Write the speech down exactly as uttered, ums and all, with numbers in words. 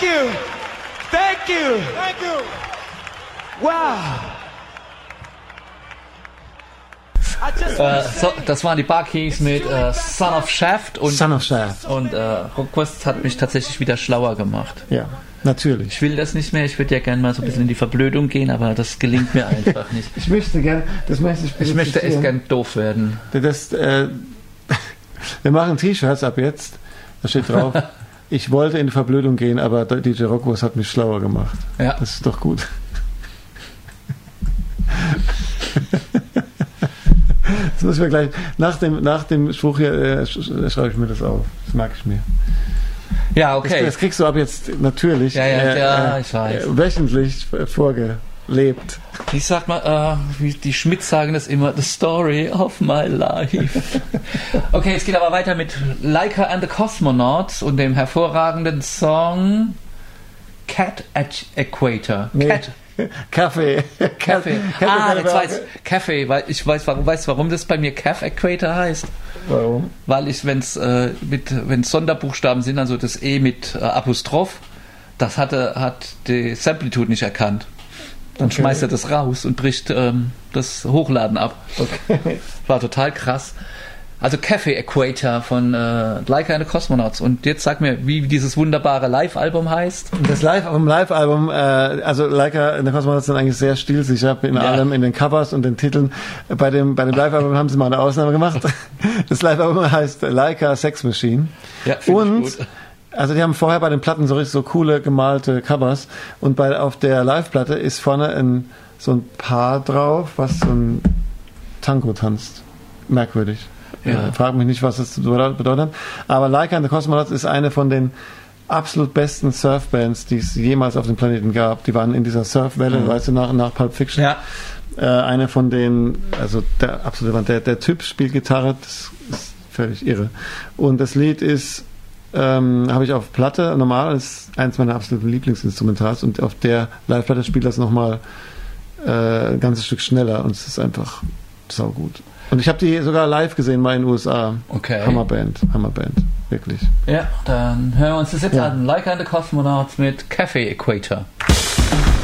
Thank you. Thank you. Thank you. Wow. Äh, so, das waren die Bar-Keys mit äh, Son of Shaft und, Son of Shaft. und äh, Rockquest hat mich tatsächlich wieder schlauer gemacht. Ja, natürlich. Ich will das nicht mehr, ich würde ja gerne mal so ein bisschen in die Verblödung gehen, aber das gelingt mir einfach nicht. Ich möchte gerne, das möchte ich Ich möchte echt gern doof werden. Das, äh, wir machen T-Shirts ab jetzt, da steht drauf, ich wollte in die Verblödung gehen, aber D J Rockwurst hat mich schlauer gemacht. Ja. Das ist doch gut. Das muss ich mir gleich, nach dem, nach dem Spruch hier äh, schreibe ich mir das auf. Das mag ich mir. Ja, okay. Das, das kriegst du ab jetzt natürlich ja, ja, äh, ja, äh, ich weiß. wöchentlich vorgelebt. Ich sag mal, äh, wie die Schmidt sagen das immer, the story of my life. Okay, es geht aber weiter mit Laika and the Cosmonauts und dem hervorragenden Song Cat at Equator. Nee. Cat. Kaffee. Kaffee. Ah, jetzt weiß Kaffee, weil ich weiß, warum, weißt, warum das bei mir Calf Equator heißt. Warum? Weil ich, wenn es äh, mit, wenn Sonderbuchstaben sind, also das E mit äh, Apostroph, das hatte, hat die Samplitude nicht erkannt. Dann Okay. schmeißt er das raus und bricht ähm, das Hochladen ab. Okay. War total krass. Also Cafe Equator von äh, Laika and the Cosmonauts. Und jetzt sag mir, wie dieses wunderbare Live-Album heißt. Das Live, im Live-Album, äh, also Laika and the Cosmonauts sind eigentlich sehr stilsicher in Ja. allem, in den Covers und den Titeln. Bei dem, bei dem Live-Album haben sie mal eine Ausnahme gemacht. Das Live-Album heißt Laika Sex Machine. Ja, find ich Und gut. also die haben vorher bei den Platten so richtig so coole gemalte Covers und bei auf der Live-Platte ist vorne ein, so ein Paar drauf, was so ein Tango tanzt. Merkwürdig. Ja. Äh, frag mich nicht, was das bedeutet hat. Aber Laika and the Cosmonauts ist eine von den absolut besten Surfbands, die es jemals auf dem Planeten gab. Die waren in dieser Surfwelle, Mhm. weißt du, nach, nach Pulp Fiction. Ja. Äh, eine von denen, also der absolute, der, der Typ spielt Gitarre, das ist völlig irre. Und das Lied ist, ähm, habe ich auf Platte, normal, ist eins meiner absoluten Lieblingsinstrumentals und auf der Live-Platte spielt das nochmal äh, ein ganzes Stück schneller und es ist einfach saugut. Und ich habe die sogar live gesehen, mal in den U S A. Okay. Hammerband, Hammerband, wirklich. Ja, dann hören wir uns das jetzt Ja. an. Laika and the Cosmonauts mit Cafe Equator.